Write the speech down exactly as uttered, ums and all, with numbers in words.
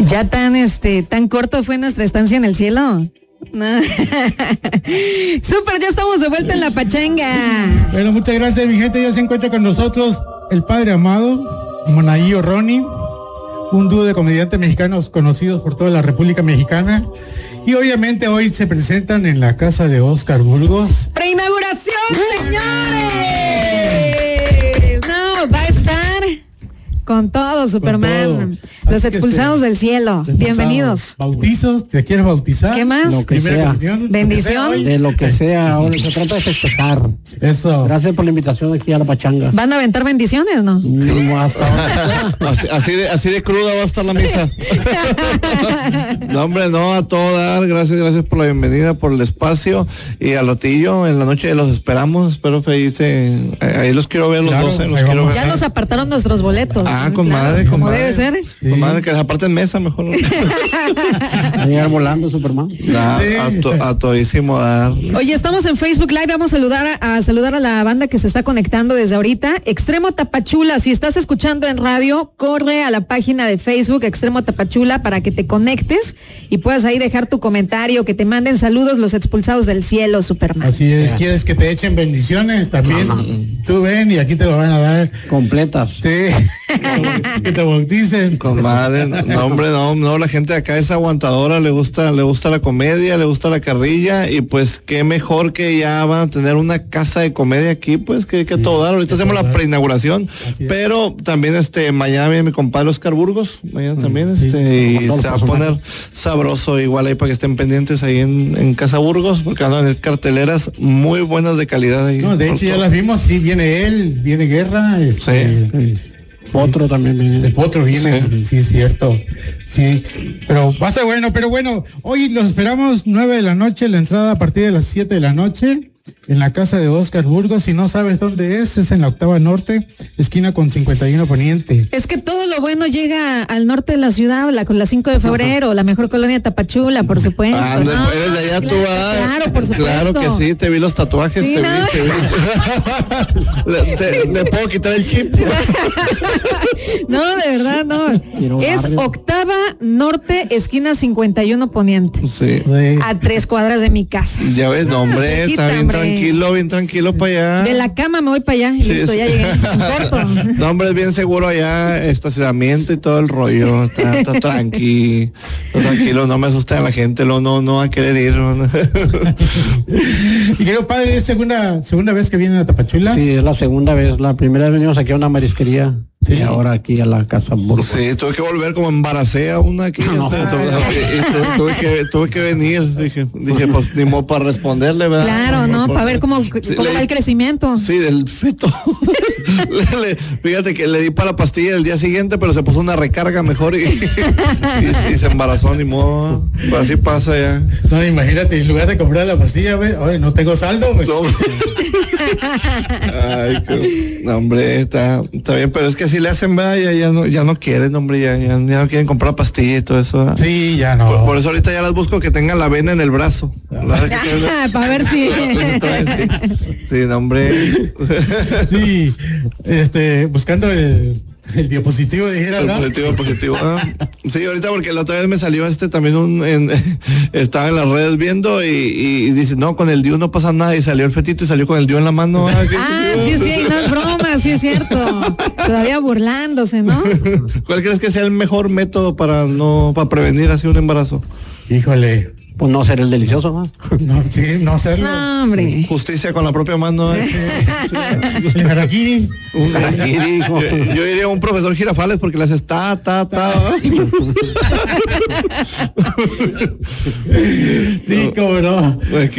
Ya tan, este, tan corto fue nuestra estancia en el cielo. No. Súper, ya estamos de vuelta en la pachanga. Bueno, muchas gracias, mi gente. Ya se encuentra con nosotros el padre amado, Monaío Ronnie, un dúo de comediantes mexicanos conocidos por toda la República Mexicana. Y obviamente hoy se presentan en la casa de Oscar Burgos. ¡Preinauguración, señores! No, va a estar con todo, Superman. Con todo. Los Así expulsados este, del cielo. Bienvenidos. Bautizos, ¿te quieres bautizar? ¿Qué más? Lo que sea. Comunión, bendición. Lo que sea, de lo que sea. Ahora se trata de festejar. Eso. Gracias por la invitación aquí a la pachanga. ¿Van a aventar bendiciones, no? No hasta así, así, de, así de cruda va a estar la misa. No, hombre, no, a todo dar. Gracias, gracias por la bienvenida, por el espacio. Y al ratillo, en la noche los esperamos. Espero que ahí, se, ahí los quiero ver los claro, doce. Los quiero ver. Ya nos apartaron nuestros boletos. Ah, con claro, madre, con como madre. debe ser. Sí. Con madre, que aparte en mesa mejor. a llegar volando, Superman. Da, sí. a, to, a todísimo dar. Oye, estamos en Facebook Live. Vamos a saludar a, a saludar a la banda que se está conectando desde ahorita. Extremo Tapachula. Si estás escuchando en radio, corre a la página de Facebook Extremo Tapachula para que te conectes y puedas ahí dejar tu comentario, que te manden saludos los expulsados del cielo, Superman. Así es. Yeah. ¿Quieres que te echen bendiciones también? Ajá. Tú ven y aquí te lo van a dar completas. Sí. Que te bauticen. Con madre, no, hombre, no, no, la gente de acá es aguantadora, le gusta, le gusta la comedia, le gusta la carrilla, y pues qué mejor que ya van a tener una casa de comedia aquí, pues que, que sí, todo dar. Ahorita hacemos la preinauguración, pero también este mañana viene mi compadre Oscar Burgos, mañana también, sí, este, y se va a poner sabroso igual ahí para que estén pendientes ahí en, en Casa Burgos, porque van a tener carteleras muy buenas de calidad ahí. No, de hecho ya las vimos, sí, viene él, viene Guerra, este, sí. Potro también viene. El Potro viene, sí. sí, es cierto. Sí, pero va a ser bueno, pero bueno, hoy los esperamos nueve de la noche, la entrada a partir de las siete de la noche, en la casa de Oscar Burgos. Si no sabes dónde es, es en la Octava Norte, esquina con cincuenta y uno Poniente. Es que todo lo bueno llega al norte de la ciudad, la, con la cinco de febrero, la mejor colonia Tapachula, por supuesto. Ah, ¿no? Eres de allá, claro, tú vas. Claro, por supuesto. Claro que sí, te vi los tatuajes, sí, te, ¿no? vi, te vi. le, te, le puedo quitar el chip. No, de verdad, no. Es Octava Norte, esquina cincuenta y uno Poniente. Sí. A tres cuadras de mi casa. Ya ves, no, hombre, ah, está bien hombre. tranquilo, bien tranquilo sí. para allá. De la cama me voy para allá y sí, listo, sí. ya llegué. En corto. No, hombre, es bien seguro allá, estacionamiento y todo el rollo. Está, está tranqui, está tranquilo, no me asusta a la gente, no, no, no va a querer ir. Y querido padre, ¿es segunda, segunda vez que vienen a Tapachula? Sí, es la segunda vez. La primera vez venimos aquí a una marisquería. Sí. Y ahora aquí a la casa Burgos. Sí, tuve que volver como embaracé a una aquí. No, este, tuve, tuve, que, tuve que venir. Dije, dije pues ni modo para responderle, ¿verdad? Claro, ¿no? Para ver cómo, sí, cómo le, va el crecimiento. Sí, del feto. le, le, fíjate que le di para la pastilla el día siguiente, pero se puso una recarga mejor y, y, y se embarazó, ni modo. Pues así pasa ya. No, imagínate, en lugar de comprar la pastilla, güey, oye, no tengo saldo, pues. No. Ay, qué, no, hombre, está, está bien, pero es que si le hacen, ¿verdad? Ya, ya no, ya no quieren, hombre, ya, ya, ya no quieren comprar pastilla y todo eso, ¿verdad? Sí, ya no. Por, por eso ahorita ya las busco que tengan la vena en el brazo. Para ver si. Sí, sí, no, hombre. Sí, este, buscando el. El diapositivo dijera, el ¿no? positivo, positivo. Ah, sí, ahorita porque la otra vez me salió este también un, en, estaba en las redes viendo y, y dice, no, con el D I U no pasa nada, y salió el fetito y salió con el D I U en la mano. Ah, ah sí, sí, no es broma, sí es cierto. Todavía burlándose, ¿no? ¿Cuál crees que sea el mejor método para no, para prevenir así un embarazo? Híjole. Pues no ser el delicioso, ¿no? No, sí, no hacerlo. No, hombre. Justicia con la propia mano. ¿eh? Sí. El harakiri. Un harakiri. Yo, yo diría un profesor Girafales porque le haces ta, ta, ta. Sí, cómo no.